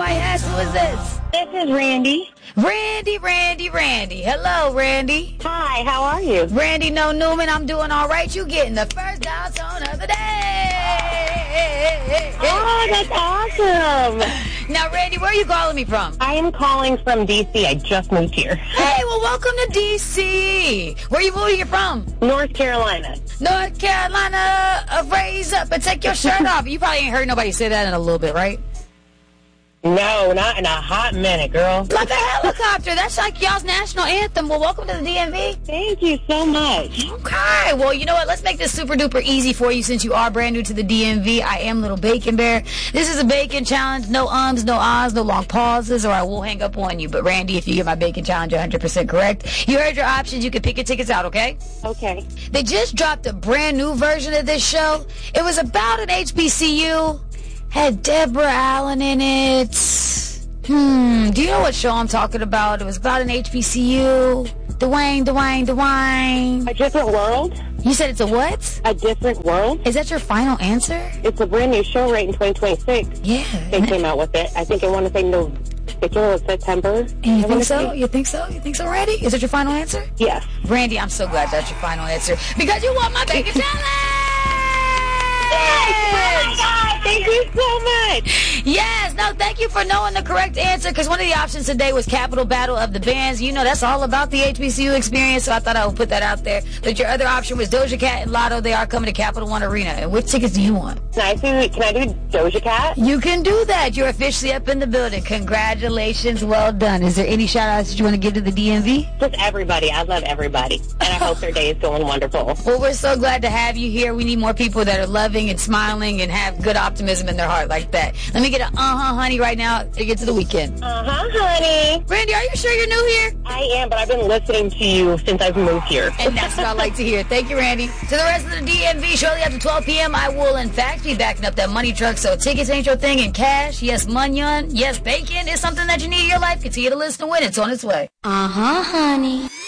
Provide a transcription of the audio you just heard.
Yes, who is this? This is Randy. Randy. Hello, Randy. Hi, how are you? Randy No Newman, I'm doing all right. You getting the first dial tone of the day. Oh, that's awesome. Now, Randy, where are you calling me from? I am calling from D.C. I just moved here. Hey, well, welcome to D.C. Where are you moving from? North Carolina. North Carolina, raise up and take your shirt off. You probably ain't heard nobody say that in a little bit, right? No, not in a hot minute, girl. Like a helicopter. That's like y'all's national anthem. Well, welcome to the DMV. Thank you so much. Okay. Well, you know what? Let's make this super duper easy for you since you are brand new to the DMV. I am Little Bacon Bear. This is a bacon challenge. No ums, no ahs, no long pauses, or I will hang up on you. But, Randy, if you get my bacon challenge 100% correct, you heard your options. You can pick your tickets out, okay? Okay. They just dropped a brand new version of this show. It was about an HBCU. Had Deborah Allen in it. Do you know what show I'm talking about? It was about an HBCU. Dwayne. A Different World? You said it's a what? A Different World? Is that your final answer? It's a brand new show right in 2026. Yeah. They came out with it. I think I want to say September. And you think so? You think so, Randy? Is that your final answer? Yes. Randy, I'm so glad that's your final answer because you won my bacon challenge! Yes! Oh my God! Thank you so much! Yes! No, thank you for knowing the correct answer because one of the options today was Capital Battle of the Bands. You know that's all about the HBCU experience, so I thought I would put that out there. But your other option was Doja Cat and Lotto. They are coming to Capital One Arena. And which tickets do you want? Can I do Doja Cat? You can do that. You're officially up in the building. Congratulations. Well done. Is there any shout-outs that you want to give to the DMV? Just everybody. I love everybody. And I hope their day is going wonderful. Well, we're so glad to have you here. We need more people that are loving and smiling and have good optimism in their heart like that. Let me get an honey right now to get to the weekend. Honey. Randy, are you sure you're new here? I am, but I've been listening to you since I've moved here. And that's what I like to hear. Thank you, Randy. To the rest of the DMV, shortly after 12 p.m., I will, in fact, be backing up that money truck. So tickets ain't your thing, and cash, yes, munyon, yes, bacon is something that you need in your life. Continue to listen and win. It's on its way. Honey.